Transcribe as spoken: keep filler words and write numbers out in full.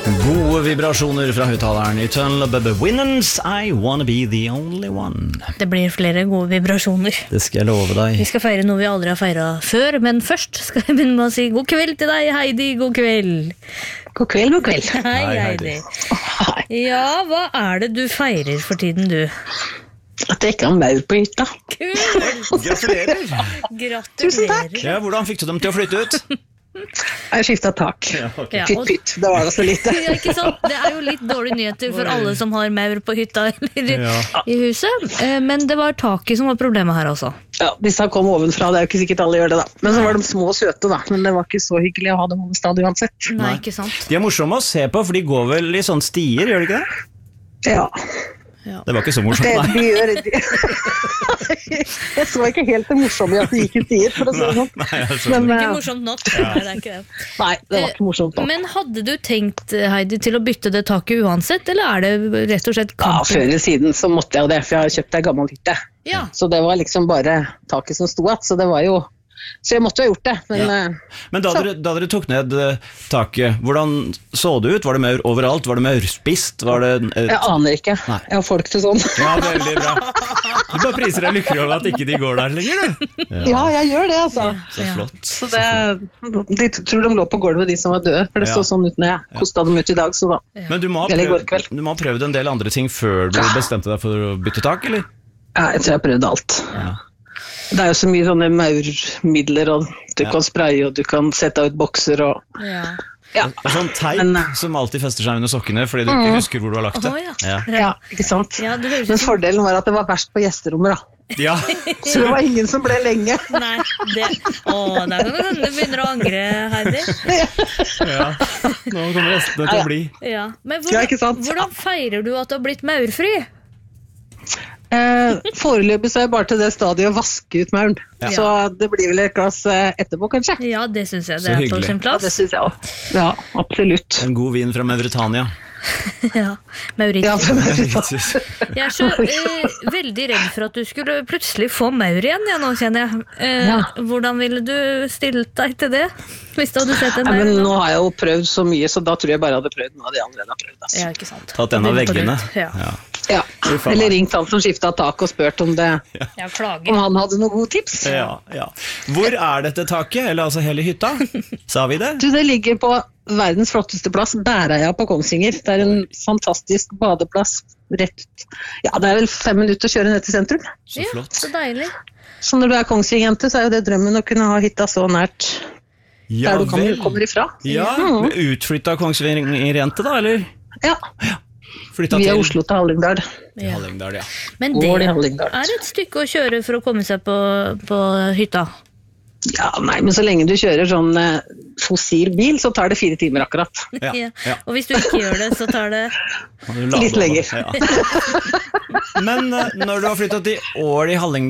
Gode vibrasjoner fra høyttaleren i Tunnel Bubba Winans, I wanna be the only one. Det blir flere gode vibrasjoner. Det skal jeg love deg. Vi skal feire noe vi aldri har feiret før, men først skal jeg begynne med å si god kveld til deg, Heidi, god kveld. God kveld, god kveld. Hei, Hei, Heidi. Hei. Ja, hva er det du feirer for tiden, du? At jeg ikke har maur på hytta. Kul! Gratulerer. Tusen takk. Gratulerer. Ja, hvordan fikk du dem til å flytte ut? Jeg skiftet tak. Ja, ok. Ja, Pytt, og- pytt, det var da så lite. Ja, ikke sant? Det er jo litt dårlige nyheter for alle som har maur på hytta eller Ja. i huset. Eh, Men det var taket som var problemet her også. Ja, disse kom ovenfra, det er jo ikke sikkert alle gjør det da. Men så var de små og søte da, men det var ikke så hyggelig å ha dem over stad uansett. Nei, ikke sant? De er morsomme å se på, for de går vel i sånne stier, gjør de ikke det? Ja, Det var ikke så det morsomt, nei. de gjør. De... Jeg så ikke helt det morsomme i at de gikk i stier, for å si det sånn. Nei, jeg skjønner. Men, Ikke eh, morsomt nok. Nei, det er ikke det. nei, det var ikke morsomt da. Men hadde du tenkt, Heidi, til å bytte det taket uansett, eller er det rett og slett Ja, kampen? før eller siden så måtte jeg jo det, for jeg har kjøpt en gammel hytte. Ja, Så det var liksom bare taket som sto at, så det var jo... Så jeg måtte jo ha gjort det, men... Ja. eh, Men da dere, da dere tok ned eh, taket, hvordan så det ut? Var det maur overalt? Var det maurspist? Var det et... Jeg aner ikke. Nei. Jeg har folk til sånn. Ja, veldig bra. Du bare priser deg lykkelig over at ikke de går der lenger, du. Ja, jeg gjør det, altså. Så Ja. flott. Så det, de tror de lå på gulvet, de som var døde, for det Ja. så sånn ut når jeg kostet dem ut i dag, så da. Men du må, ha Eller i går prøvd, kveld. du må ha prøvd en del andre ting før du bestemte deg for å bytte tak, eller? Ja, jeg tror jeg har prøvd alt. Ja. Det er jo så mye sånne maurmidler, og du Ja. kan spraye, og du kan sette ut bokser, og... ja. Ja, Det er sånn teip Men, eh, som alltid fester seg under sokkene, fordi du ikke husker hvor du har lagt det. Å, ja. Ja. ja, ikke sant? Ja, det høres Men ut som... fordelen var at det var verst på gjesterommet, da. Ja. Så det var ingen som ble lenge. Nei, det... Åh, der kan det hende du begynner å angre, Heidi. ja. Nå kommer restene til å bli. Ja, men Ja, ikke sant? hvordan, hvordan feirer du at du har blitt maurfri? Eh, foreløpig så er jeg bare til det stadiet å vaske ut mauren. Ja. Så det blir vel et glass eh, etterpå, kanskje? Ja, det synes jeg Så det er på hyggelig. sin Ja, plass. det synes jeg også. Ja, absolutt. En god vin fra Mauritania. Ja, Mauritius. Ja, for meg. Jeg er så eh, veldig redd for at du skulle plutselig få maur igjen, ja, nå kjenner jeg. Eh, Ja. Hvordan ville du stilt deg til det? Hvis du hadde sett en Nei, maur? men nå? nå har jeg jo prøvd så mye, så da tror jeg bare jeg hadde prøvd noe av de allerede har prøvd. Altså. Ja, ikke sant. Tatt en av Begynne på veggene. nytt. Ja. Ja. Ja. Fy faen. Eller ringt han som skiftet tak og spurt om, det, Jeg klager. om han hadde noen gode tips. Ja, ja. Hvor er dette taket, eller altså hele hytta? Sa vi det? Du, det ligger på verdens flotteste plass, Bæreia på Kongsvinger. Det er en fantastisk badeplass rett. Ja, det er vel fem minutter å kjøre ned til sentrum. Så Ja, flott. så deilig. Så når du er Kongsvinger-jente, så er jo det drømmen å kunne ha hytta så nært Ja der du kommer, vel. kommer ifra. Ja, Mhm. utflyttet Kongsvinger-jente da, eller? Ja, Flyttet via til Oslo til Hallingdal. til Hallingdal, ja. Men Går i det Hallingdal. er et stykke å kjøre for å komme seg på, på hytta. Ja, nei, men så lenge du kjører sånn eh, fossil bil, så tar det fire timer akkurat. Ja, Ja. ja. Og hvis du ikke gjør det, så tar det Kan du lade Litt av det? lenger. Ja. Men eh, når du har flyttet til Ål i Hallingdal,